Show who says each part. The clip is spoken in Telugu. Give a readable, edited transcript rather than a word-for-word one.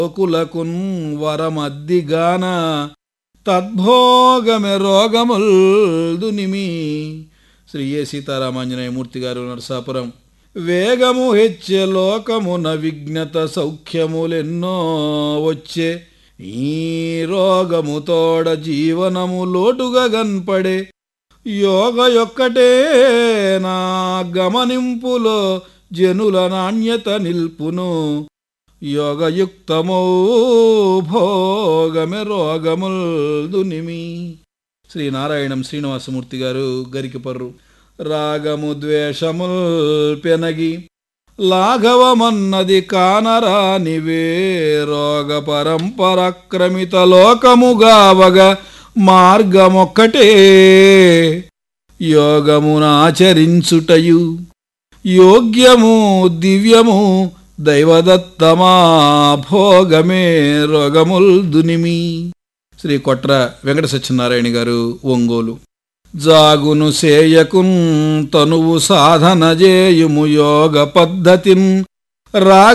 Speaker 1: లోకులకున్ వరమద్దిగాన తద్భోగమె రోగముల్ దునిమి. శ్రీ ఏ సీతారామాంజనేయమూర్తి గారు, నరసాపురం. వేగము హెచ్చే లోకమున విజ్ఞత సౌఖ్యములెన్నో వచ్చే, ఈ రోగము తోడ జీవనము లోటుగా గన్పడే. యోగ యొక్కటే నా గమనింపులో జనుల నాణ్యత నిల్పును, యోగయుక్తమౌ భోగమె రోగముల్ దునిమి. శ్రీ నారాయణం శ్రీనివాసమూర్తి గారు, గరికపర్రు. రాగము ద్వేషముల్ పెనగి లాఘవమన్నది కానరానివే, రోగ పరంపరక్రమిత లోకముగావగ మార్గమొక్కటే, యోగమునాచరించుటయు యోగ్యము దివ్యము దైవదత్తమా భోగమే రోగముల్ దునిమి. శ్రీ కొట్ర వెంకట సత్యనారాయణ గారు, ఒంగోలు. జాగును సేయకున్ తనువు సాధన చేయుము యోగ పద్ధతిన్,